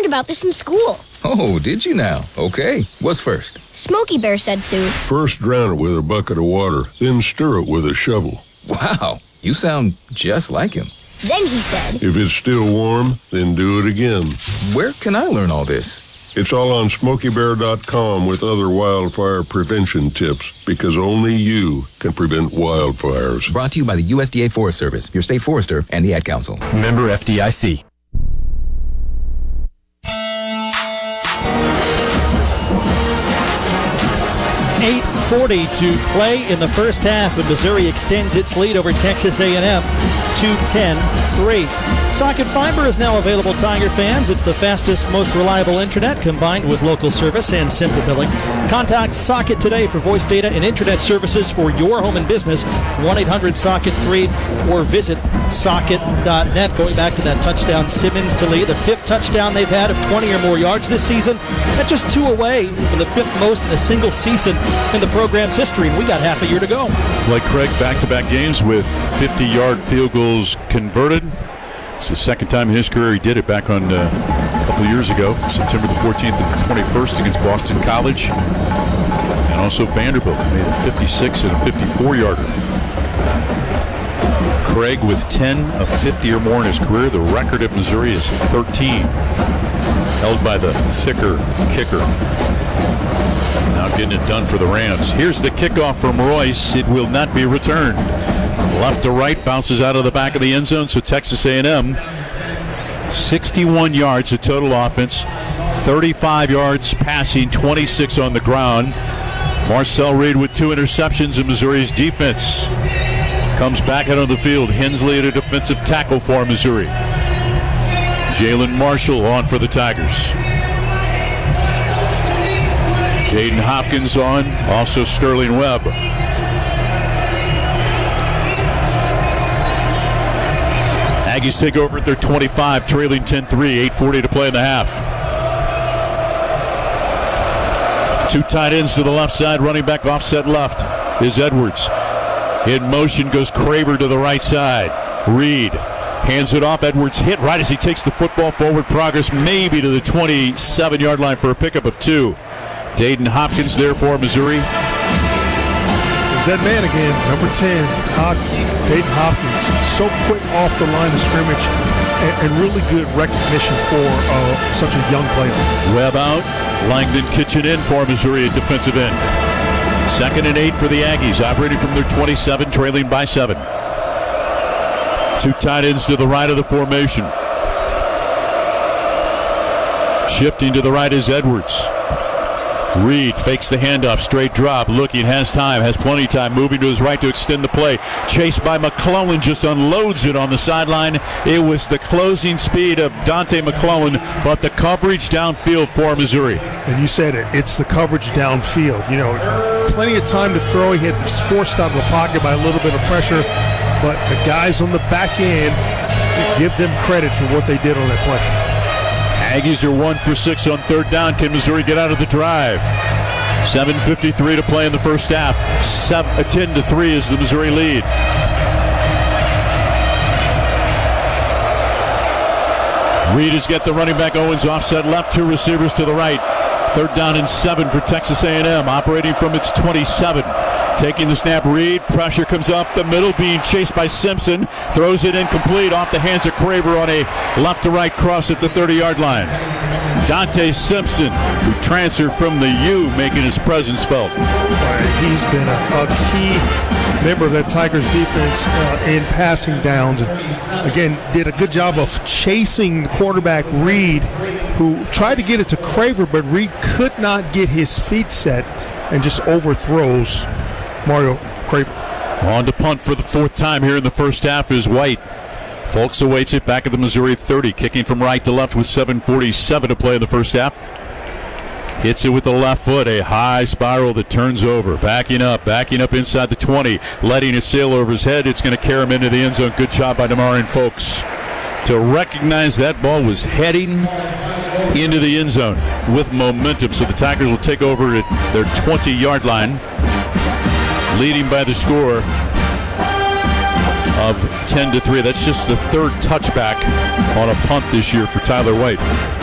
learned about this in school. Oh, did you now? Okay. What's first? Smokey Bear said to. First drown it with a bucket of water, then stir it with a shovel. Wow, you sound just like him. Then he said. If it's still warm, then do it again. Where can I learn all this? It's all on SmokeyBear.com with other wildfire prevention tips, because only you can prevent wildfires. Brought to you by the USDA Forest Service, your state forester, and the Ad Council. Member FDIC. 8:40 to play in the first half, and Missouri extends its lead over Texas A&M to 10-3. Socket Fiber is now available, Tiger fans. It's the fastest, most reliable internet combined with local service and simple billing. Contact Socket today for voice data and internet services for your home and business. 1-800-SOCKET-3 or visit socket.net. Going back to that touchdown, Simmons to lead, the fifth touchdown they've had of 20 or more yards this season. That's just 2 away from the fifth most in a single season in the program's history, and we got half a year to go. Like Craig, back-to-back games with 50-yard field goals converted. It's the second time in his career he did it, back on a couple of years ago, September the 14th and the 21st against Boston College. And also Vanderbilt made a 56 and a 54-yarder. Craig with 10 of 50 or more in his career. The record at Missouri is 13, held by the thicker kicker. Now getting it done for the Rams. Here's the kickoff from Royce. It will not be returned. Left to right, bounces out of the back of the end zone, so Texas A&M, 61 yards of total offense, 35 yards passing, 26 on the ground. Marcel Reed with 2 interceptions in Missouri's defense. Comes back out on the field. Hensley at a defensive tackle for Missouri. Jalen Marshall on for the Tigers. Dayton Hopkins on, also Sterling Webb. Aggies take over at their 25, trailing 10-3, 8:40 to play in the half. 2 tight ends to the left side, running back offset left is Edwards. In motion goes Craver to the right side. Reed hands it off. Edwards hit right as he takes the football forward. Progress maybe to the 27-yard line for a pickup of 2. Dayton Hopkins there for Missouri. There's that man again, number 10, Dayton Hopkins. So quick off the line of scrimmage and really good recognition for such a young player. Webb out. Langdon Kitchen in for Missouri at defensive end. 2nd and 8 for the Aggies, operating from their 27, trailing by 7. 2 tight ends to the right of the formation. Shifting to the right is Edwards. Reed fakes the handoff, straight drop, looking, has time, has plenty of time, moving to his right to extend the play. Chased by McClellan, just unloads it on the sideline. It was the closing speed of Dante McClellan, but the coverage downfield for Missouri. And you said it, it's the coverage downfield. You know, plenty of time to throw. He was forced out of the pocket by a little bit of pressure, but the guys on the back end, give them credit for what they did on that play. Aggies are 1 for 6 on 3rd down. Can Missouri get out of the drive? 7:53 to play in the first half. 10-3 is the Missouri lead. Reed has got the running back Owens offset left, 2 receivers to the right. 3rd down and 7 for Texas A&M, operating from its 27. Taking the snap, Reed, pressure comes up the middle, being chased by Simpson, throws it incomplete off the hands of Craver on a left to right cross at the 30-yard line. Dante Simpson, who transferred from the U, making his presence felt. He's been a key member of that Tigers defense in passing downs, and again did a good job of chasing the quarterback Reed, who tried to get it to Craver, but Reed could not get his feet set and just overthrows Mario Craver. On to punt for the 4th time here in the first half is White. Folks awaits it back at the Missouri 30, kicking from right to left with 7:47 to play in the first half. Hits it with the left foot, a high spiral that turns over. Backing up inside the 20, letting it sail over his head. It's going to carry him into the end zone. Good job by DeMarion Folks to recognize that ball was heading into the end zone with momentum. So the Tigers will take over at their 20-yard line, leading by the score of 10-3. That's just the 3rd touchback on a punt this year for Tyler White.